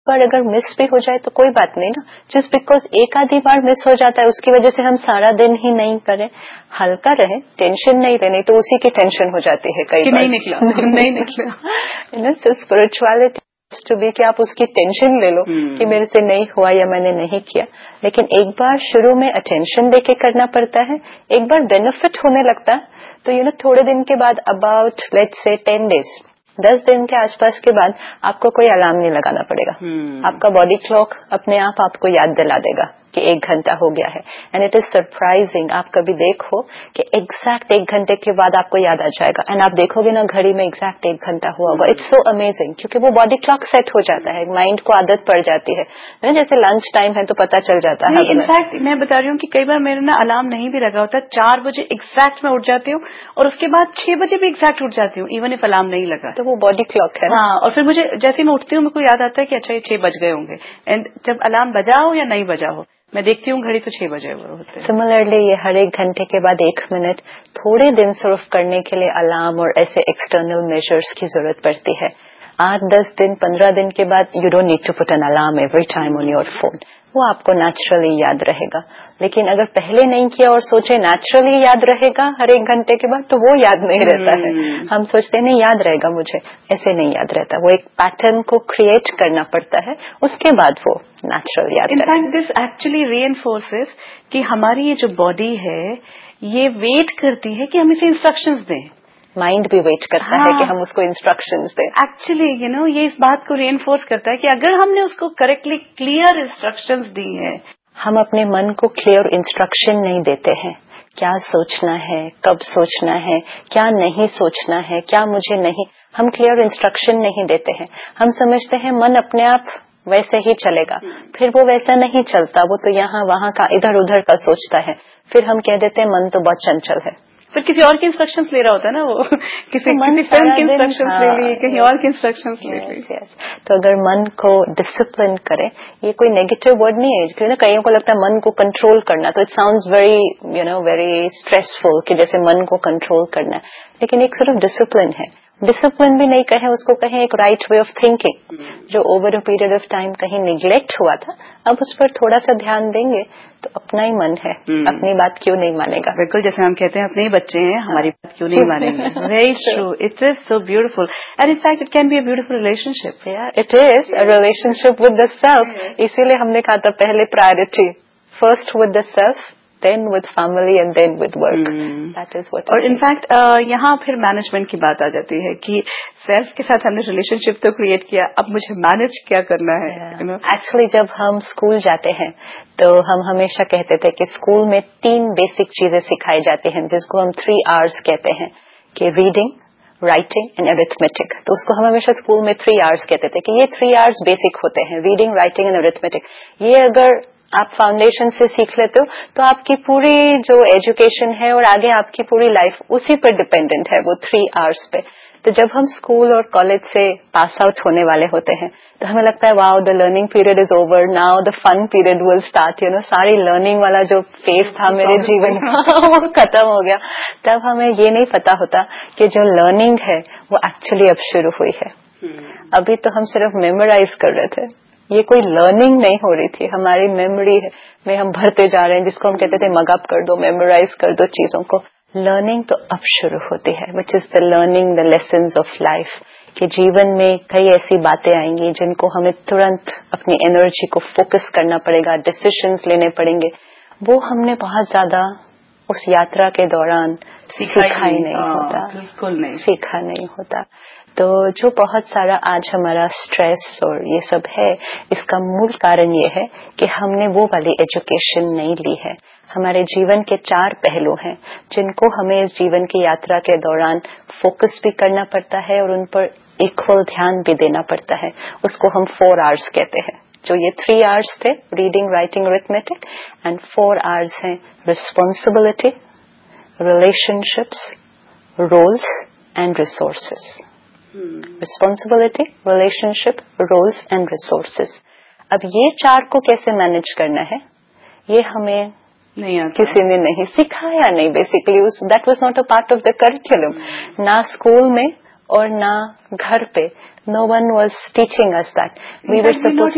पर अगर मिस भी हो जाए तो कोई बात नहीं ना, जस्ट बिकॉज एक आधी बार मिस हो जाता है उसकी वजह से हम सारा दिन ही नहीं करें. हल्का रहे, टेंशन नहीं लेने, तो उसी की टेंशन हो जाती है कई बार. नहीं निकला नहीं निकला. सो स्पिरिचुअलिटी टू बी कि आप उसकी टेंशन ले लो कि मेरे से नहीं हुआ या मैंने नहीं किया. लेकिन एक बार शुरू में अटेंशन देके करना पड़ता है, एक बार बेनिफिट होने लगता है तो थोड़े दिन के बाद, अबाउट लेट्स से 10 days, 10 दिन के आसपास के बाद आपको कोई अलार्म नहीं लगाना पड़ेगा. आपका बॉडी क्लॉक अपने आप आपको याद दिला देगा कि 1 घंटा हो गया है. एंड इट इज सरप्राइजिंग, आप कभी देखो कि एग्जैक्ट 1 घंटे के बाद आपको याद आ जाएगा एंड आप देखोगे ना घड़ी में एग्जैक्ट 1 घंटा हुआ होगा. इट्स सो अमेजिंग, क्योंकि वो बॉडी क्लॉक सेट हो जाता है, माइंड को आदत पड़ जाती है ना. जैसे लंच टाइम है तो पता चल जाता है. इनफैक्ट मैं बता रही हूँ कि कई बार मेरे ना अलार्म नहीं भी लगा होता, 4 बजे एग्जैक्ट मैं उठ जाती हूँ और उसके बाद 6 बजे भी एग्जैक्ट उठ जाती हूँ, इवन इफ अलार्म नहीं लगा. तो वो बॉडी क्लॉक है. हाँ, और फिर मुझे जैसे मैं उठती हूँ मेरे को याद आता है कि अच्छा ये 6 बज गए होंगे. एंड जब अलार्म बजा हो या नहीं बजा हो, मैं देखती हूँ घड़ी तो 6 बजे होते हैं. सिमिलरली ये हर 1 घंटे के बाद 1 मिनट थोड़े दिन सर्व करने के लिए अलार्म और ऐसे एक्सटर्नल मेजर्स की जरूरत पड़ती है. 8, 10 दिन, 15 दिन के बाद you don't need to put an alarm every time on your phone. वो आपको नेचुरली याद रहेगा. लेकिन अगर पहले नहीं किया और सोचे नेचुरली याद रहेगा हर 1 घंटे के बाद, तो वो याद नहीं रहता है. हम सोचते हैं नहीं याद रहेगा मुझे, ऐसे नहीं याद रहता. वो एक पैटर्न को क्रिएट करना पड़ता है, उसके बाद वो नेचुरल याद रहता है. इनफैक्ट दिस एक्चुअली रीइंफोर्सेस कि हमारी ये जो बॉडी है ये वेट करती है कि हम इसे इंस्ट्रक्शंस दें. माइंड भी वेट करता है कि हम उसको इंस्ट्रक्शंस दें. एक्चुअली ये इस बात को रीइंफोर्स करता है कि अगर हमने उसको करेक्टली क्लियर इंस्ट्रक्शंस दी हैं. हम अपने मन को क्लियर इंस्ट्रक्शन नहीं देते हैं. क्या सोचना है, कब सोचना है, क्या नहीं सोचना है, क्या मुझे नहीं, हम क्लियर इंस्ट्रक्शन नहीं देते हैं. हम समझते हैं मन अपने आप वैसे ही चलेगा, फिर वो वैसा नहीं चलता. वो तो यहाँ वहाँ का इधर उधर का सोचता है. फिर हम कह देते हैं मन तो बहुत चंचल है. फिर किसी और की इंस्ट्रक्शंस ले रहा होता है ना, वो किसी फिल्म की इंस्ट्रक्शंस ले ली, कहीं और की इंस्ट्रक्शंस ले ली. तो अगर मन को डिसिप्लिन करे, ये कोई नेगेटिव वर्ड नहीं है, क्योंकि कईयों को लगता है मन को कंट्रोल करना, तो it sounds very very stressful कि जैसे मन को कंट्रोल करना है. लेकिन एक सिर्फ डिसिप्लिन है. डिसिप्लिन भी नहीं कहें उसको, कहें एक राइट वे ऑफ थिंकिंग, जो over a period of time कहीं निग्लेक्ट हुआ था. अब उस पर थोड़ा सा ध्यान देंगे तो अपना ही मन है, अपनी बात क्यों नहीं मानेगा. बिल्कुल, जैसे हम कहते हैं अपने ही बच्चे हैं, हमारी बात क्यों नहीं मानेंगे. Very true, it is so beautiful. And in fact it can be a beautiful relationship. It is a relationship with the self. इसीलिए हमने कहा था पहले priority first with the self, then with family and then with work. That is what. और in fact यहाँ फिर management की बात आ जाती है कि सेल्फ के साथ हमने रिलेशनशिप तो क्रिएट किया, अब मुझे मैनेज क्या करना है. एक्चुअली जब हम स्कूल जाते हैं तो हम हमेशा कहते थे कि स्कूल में 3 बेसिक चीजें सिखाई जाती हैं, जिसको हम 3 R's कहते हैं, कि रीडिंग, राइटिंग एंड अरिथमेटिक. तो उसको हम हमेशा स्कूल में 3 R's कहते थे कि ये 3 R's बेसिक होते हैं, रीडिंग, राइटिंग एंड अरिथमेटिक. ये अगर आप फाउंडेशन से सीख लेते हो तो आपकी पूरी जो एजुकेशन है और आगे आपकी पूरी लाइफ उसी पर डिपेंडेंट है, वो 3 R's पे. तो जब हम स्कूल और कॉलेज से पास आउट होने वाले होते हैं तो हमें लगता है wow, the learning period is over, now the fun period will start. सारी लर्निंग वाला जो फेज था मेरे जीवन में वो खत्म हो गया. तब हमें ये नहीं पता होता कि जो लर्निंग है वो एक्चुअली अब शुरू हुई है. अभी तो हम सिर्फ मेमोराइज कर रहे थे, ये कोई लर्निंग नहीं हो रही थी. हमारी मेमोरी में हम भरते जा रहे हैं, जिसको हम कहते थे मग अप कर दो, मेमोराइज कर दो चीजों को. लर्निंग तो अब शुरू होती है, which is the learning the lessons of life. कि जीवन में कई ऐसी बातें आएंगी जिनको हमें तुरंत अपनी एनर्जी को फोकस करना पड़ेगा, डिसीजंस लेने पड़ेंगे. वो हमने बहुत ज्यादा उस यात्रा के दौरान सीखा ही नहीं होता, बिल्कुल नहीं सीखा नहीं होता. तो जो बहुत सारा आज हमारा स्ट्रेस और ये सब है, इसका मूल कारण ये है कि हमने वो वाली एजुकेशन नहीं ली है. हमारे जीवन के 4 पहलू हैं जिनको हमें इस जीवन की यात्रा के दौरान फोकस भी करना पड़ता है और उन पर इक्वल ध्यान भी देना पड़ता है. उसको हम 4 R's कहते हैं. जो ये 3 R's थे, reading, writing, arithmetic, and 4 R's हैं responsibility, relationships, roles and resources. Responsibility, relationship, roles and resources. अब ये 4 को कैसे मैनेज करना है ये हमें किसी ने नहीं सिखाया. नहीं, basically that was not a part of the curriculum. ना स्कूल में और ना घर पे. No one was teaching us that. We were supposed